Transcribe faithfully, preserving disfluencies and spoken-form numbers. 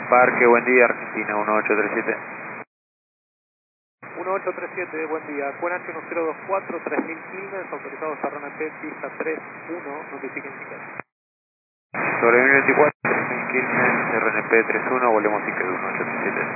Parque, buen día, Argentina uno ocho tres siete. uno ocho tres siete, buen día. Cuenache uno cero dos cuatro, tres mil Quilmes, autorizados a R N P, pista tres uno, notifiquen ticket. Sobre mil veinticuatro, tres mil Quilmes, R N P tres uno, volvemos ticket uno ocho tres siete.